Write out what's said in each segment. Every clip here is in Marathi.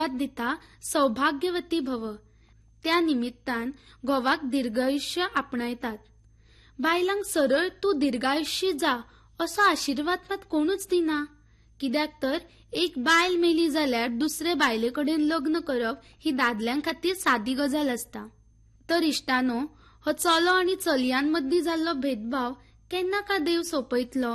दिता सौभाग्यवती भव. त्या निमित्तान घोवाक दीर्घायुष्य आपणायतात. बायलांक सरळ तू दीर्घायुष्य जा असो आशीर्वाद मात कोणूच दिना. कित्याक तर एक बायल मेली जाल्यार दुसरे बायले कडेन लग्न करप ही दादल्यांक खातीर सादी गजाल असता. तर इश्टानो, हो चलो आनी चलयांमदीं जाल्लो भेदभाव केन्ना का देव सोंपयतलो?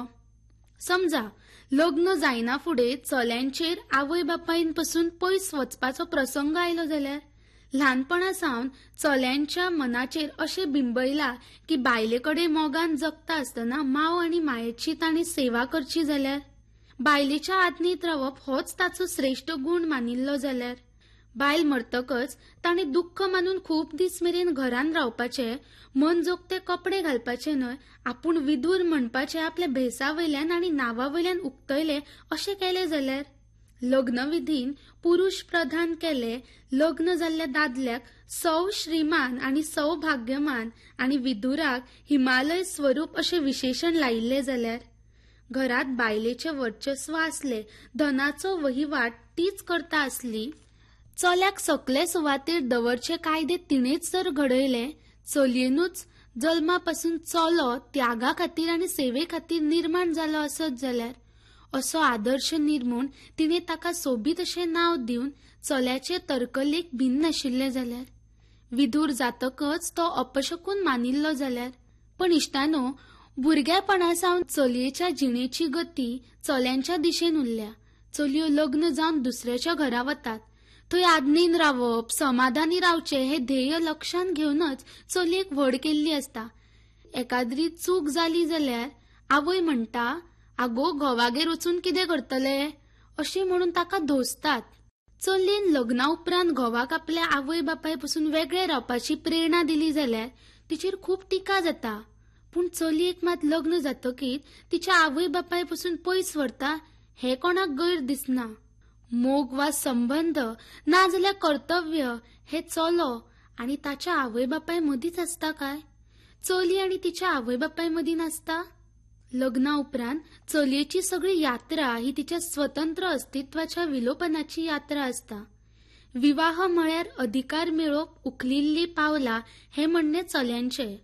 समजा लग्न जायना फुडें चल्यांचेर आवय बापायन पासून पयस वचपाचो प्रसंग आयलो जाल्यार ल्हानपणा सावन चल्यांच्या मनाचेर अशें बिंबयला की बायले कडेन मोगान जगता आसतना माव आनी मायेची ताणी सेवा करची जाल्यार बायलेच्या आदनीत रावप होच ताचो श्रेष्ठ गुण मानिल्लो जाल्यार बायल मरतकच ताणी दुख्ख मानून खूब दीस मेरेन घरान रावपाचे, मन जोगते कपडे घालपाचे न्हय, आपूण विधूर म्हणपाचे आपल्या भेसावयल्यान आनी नांवावयल्यान उक्तयले अशें केले जाल्यार लग्न विधीन पुरुष प्रधान केले. लग्न जाल्ल्या दादल्याक सौ श्रीमान आनी सौभाग्यमान आनी विधुराक हिमालय स्वरूप अशें विशेषण लायिल्ले जाल्यार घरात बायलेचे वर्चस्व आसले, धनाचो वहिवाट तीच करता आसली, चल्याक सकले सुवातेर दवरचे कायदे तिणेच जर घडयले, चलयेनूच जल्मापासून चलो त्यागा खातीर आनी सेवे खातीर निर्माण जालो आसत जाल्यार असो आदर्श निर्मून तिणे ताका सोबीत अशें नांव दिवन चल्याचे तर्कलेक भिन्न आशिल्ले जाल्यार विधूर जातकच तो अपशकून मानिल्लो जाल्यार. पण इश्टानो, भुरग्यापणा सावन चलयेच्या जिणेची गती चल्यांच्या दिशेन उरल्या. चलयो लग्न जावन दुसऱ्याच्या घरा वतात. थंय आदनीन रावप, समाधानी रावचे हे ध्येय लक्षांत घेऊनच चलयेक व्हड केल्ली आसता. एकाद्री चूक जाली जाल्यार आवय म्हणटा, आगो घोवागेर वचून कितें करतले अशें म्हणून ताका धोसतात. चलयेन लग्ना उपरांत घोवाक आपल्या आवय बापाय पासून वेगळे रावपाची प्रेरणा दिली जाल्यार तिचेर खूब टिका जाता. पूण चलयेक मात लग्न जातकीर तिच्या आवय बापाय पासून पयस व्हरता हे कोणाक गैर दिसना. मोग वा संबंध ना जाल्यार कर्तव्य हे चलो आनी ताच्या आवय बापाय मदींच आसता काय? चली आनी तिच्या आवय बापाय मदीं नासता? लग्ना उपरांत चलयेची सगळी यात्रा ही तिच्या स्वतंत्र अस्तित्वाच्या विलोपनाची यात्रा आसता. विवाह म्हळ्यार अधिकार मेळोवप उखलिल्ली पावला हे म्हणणे चल्यांचे.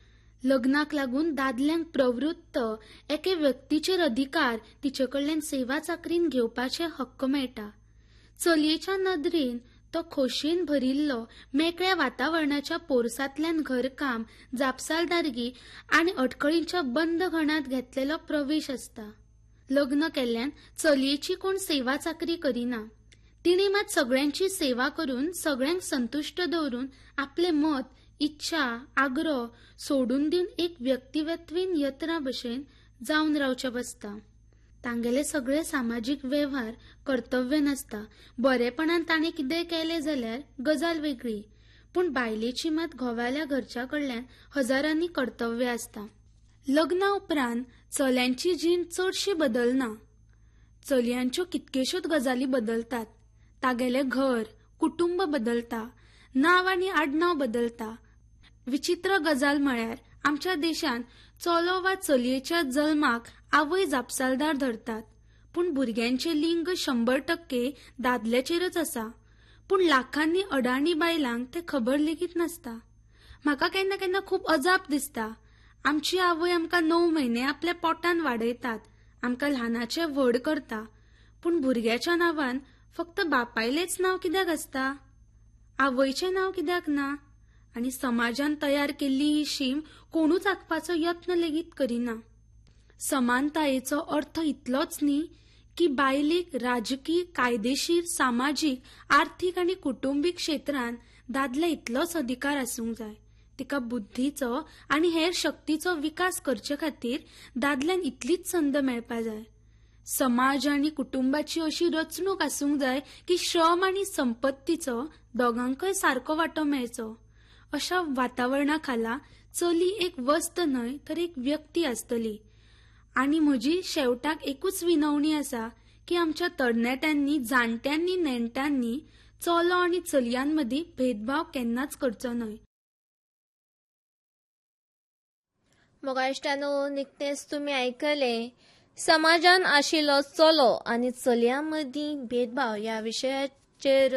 लग्नाक लागून दादल्यांक प्रवृत्त एके व्यक्तीचेर अधिकार, तिचे कडल्यान सेवा चाकरीन घेवपाचे हक्क मेळटा. चलयेच्या नदरेन तो खोशयेन भरिल्लो मेकळ्या वातावरणाच्या पोरसांतल्यान घरकाम, जापसालदारकी आनी अडखळींच्या बंद घणात घेतलेलो प्रवेश आसता. लग्न केल्ल्यान चलयेची कोण सेवा चाकरी करिना. तिणे मात सगळ्यांची सेवा करून सगळ्यांक संतुष्ट दवरून आपले मत, इच्छा, आग्रह सोडून दिवन एक व्यक्तिवत्वीन यत्ना भशेन जावन रावचे बसता. तांगेले सगळे सामाजिक व्यवहार कर्तव्य नासता. बरेपणान ताणे कितें केले जाल्यार गजाल वेगळी, पूण बायलेची मात घोवाल्या घरच्या कडल्यान हजारांनी कर्तव्य आसता. लग्ना उपरांत चल्यांची जीण चडशी बदलना. चलयांच्यो कितकेश्योच गजाली बदलतात. तागेले घर, कुटुंब बदलता, नांव आनी आडनाव बदलता. विचित्र गजाल म्हळ्यार आमच्या देशांत चलो वा चलयेच्या जल्माक आवय जापसालदार धरतात, पूण भुरग्यांचे लिंग 100% दादल्याचेरच आसा. पूण लाखांनी अडाणी बायलांक ते खबर लेगीत नासता. म्हाका केन्ना केन्ना खूब अजाप दिसता. आमची आवय आमकां 9 म्हयने आपल्या पोटान वाडयतात, आमकां ल्हानाचे व्हड करता, पूण भुरग्याच्या नांवान फक्त बापायलेच नांव कित्याक आसता, आवयचें नांव कित्याक ना? आनी समाजान तयार केल्ली ही शीम कोणूच आखपाचो यत्न लेगीत करिना. समानतायेचो अर्थ इतलोच न्ही की बायलेक राजकीय, कायदेशीर, सामाजीक, आर्थीक आनी कुटुंबीक क्षेत्रांत दादले इतलोच अधिकार आसूंक जाय. तिका बुद्धीचो आनी हेर शक्तीचो विकास करचे खातीर दादल्यान इतलीच संद मेळपा जाय. समाज आनी कुटुंबाची अशी रचणूक आसूंक जाय की श्रम आनी संपत्तीचो दोगांकय सारको वांटो मेळचो. अशा वातावरणा खाला चली एक वस्त न्हय तर एक व्यक्ती आसतली. आनी म्हजी शेवटाक एकूच विनवणी आसा की आमच्या तरणाट्यांनी, जाणट्यांनी, नेणट्यांनी चलो आनी चलयांमदीं भेदभाव केन्नाच करचो न्हय. मोगा इश्टानो, निकतेच तुम्ही ऐकले समाजान आशिल्लो चलो आनी चलयां मदीं भेदभाव या विशयाचेर